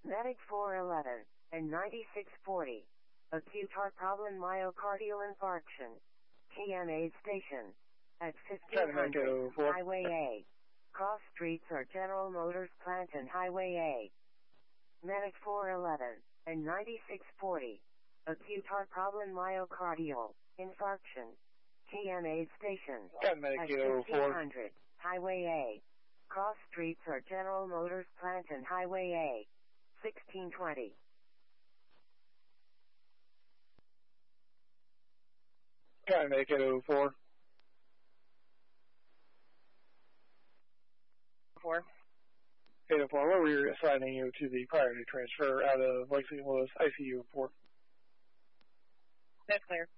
Medic 411 and 9640. Acute heart problem myocardial infarction. TMA station. At 1500 Highway A. Cross streets are General Motors plant and Highway A. Medic 411 and 9640. Acute heart problem myocardial infarction. TMA station. At 1500 Highway A. Cross streets are General Motors plant and Highway A. 1620. Gotta make it 04. 4. 804, where we're assigning you to the priority transfer out of Lake St. Louis ICU 4. That's clear.